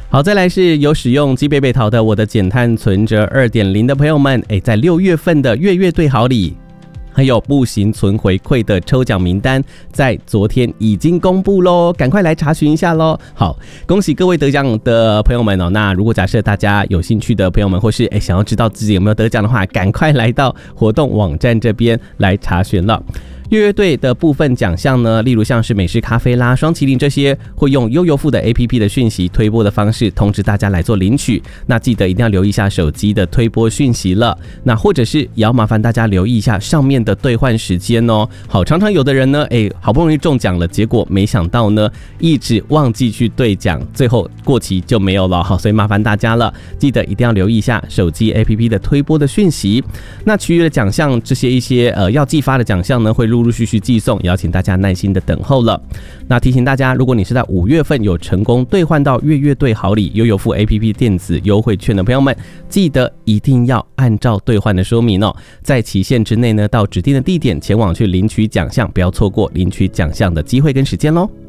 好，再来是有使用鸡贝贝淘的我的减碳存折 2.0 的朋友们，在6月份的月月对好礼还有步行存回馈的抽奖名单，在昨天已经公布咯，赶快来查询一下咯。好，恭喜各位得奖的朋友们哦。那如果假设大家有兴趣的朋友们，或是想要知道自己有没有得奖的话，赶快来到活动网站这边来查询了。月月队的部分奖项呢，例如像是美式咖啡啦、双麒麟这些，会用悠游付的 APP 的讯息推播的方式通知大家来做领取。那记得一定要留意一下手机的推播讯息了。那或者是也要麻烦大家留意一下上面的兑换时间哦。好，常常有的人呢，好不容易中奖了，结果没想到呢，一直忘记去兑奖，最后过期就没有了。好，所以麻烦大家了，记得一定要留意一下手机 APP 的推播的讯息。那其余的奖项，这些一些要寄发的奖项呢，会陆陆续续寄送，也要请大家耐心的等候了。那提醒大家，如果你是在5月份有成功兑换到月月兑好礼悠游付 APP 电子优惠券的朋友们，记得一定要按照兑换的说明哦，在期限之内呢，到指定的地点前往去领取奖项，不要错过领取奖项的机会跟时间咯。